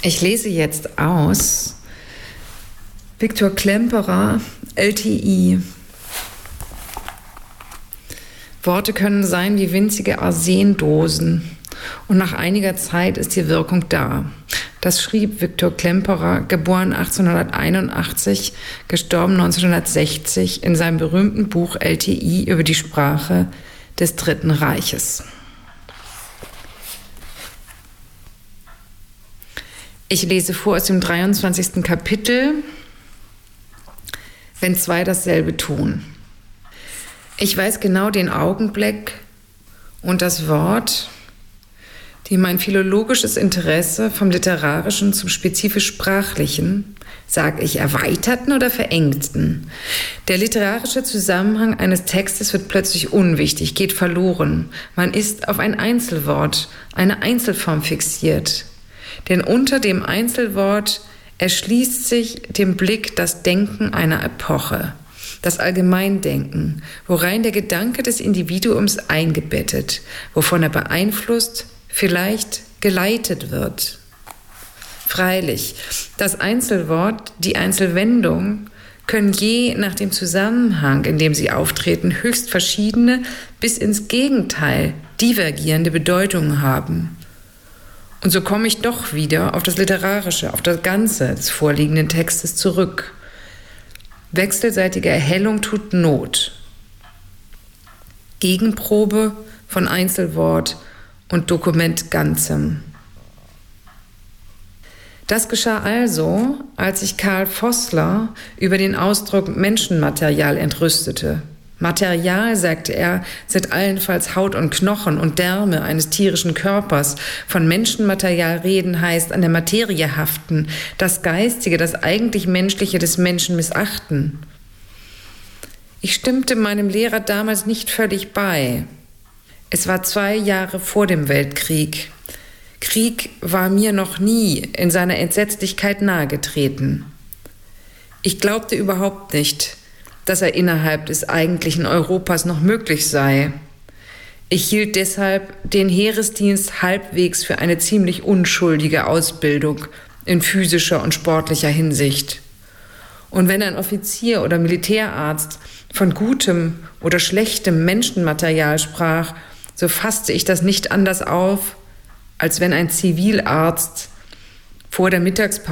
Ich lese jetzt aus Viktor Klemperer, LTI. Worte können sein wie winzige Arsendosen und nach einiger Zeit ist die Wirkung da. Das schrieb Viktor Klemperer, geboren 1881, gestorben 1960, in seinem berühmten Buch LTI über die Sprache des Dritten Reiches. Ich lese vor aus dem 23. Kapitel, wenn zwei dasselbe tun. Ich weiß genau den Augenblick und das Wort, die mein philologisches Interesse vom Literarischen zum spezifisch-sprachlichen, sage ich erweiterten oder verengten. Der literarische Zusammenhang eines Textes wird plötzlich unwichtig, geht verloren. Man ist auf ein Einzelwort, eine Einzelform fixiert. Denn unter dem Einzelwort erschließt sich dem Blick das Denken einer Epoche, das Allgemeindenken, worein der Gedanke des Individuums eingebettet, wovon er beeinflusst, vielleicht geleitet wird. Freilich, das Einzelwort, die Einzelwendung können je nach dem Zusammenhang, in dem sie auftreten, höchst verschiedene, bis ins Gegenteil divergierende Bedeutungen haben. Und so komme ich doch wieder auf das Literarische, auf das Ganze des vorliegenden Textes zurück. Wechselseitige Erhellung tut Not. Gegenprobe von Einzelwort und Dokument Ganzem. Das geschah also, als sich Karl Vossler über den Ausdruck Menschenmaterial entrüstete. Material, sagte er, sind allenfalls Haut und Knochen und Därme eines tierischen Körpers. Von Menschenmaterial reden heißt an der Materie haften, das Geistige, das eigentlich Menschliche des Menschen missachten. Ich stimmte meinem Lehrer damals nicht völlig bei. Es war 2 Jahre vor dem Weltkrieg. Krieg war mir noch nie in seiner Entsetzlichkeit nahegetreten. Ich glaubte überhaupt nicht, dass er innerhalb des eigentlichen Europas noch möglich sei. Ich hielt deshalb den Heeresdienst halbwegs für eine ziemlich unschuldige Ausbildung in physischer und sportlicher Hinsicht. Und wenn ein Offizier oder Militärarzt von gutem oder schlechtem Menschenmaterial sprach, so fasste ich das nicht anders auf, als wenn ein Zivilarzt vor der Mittagspause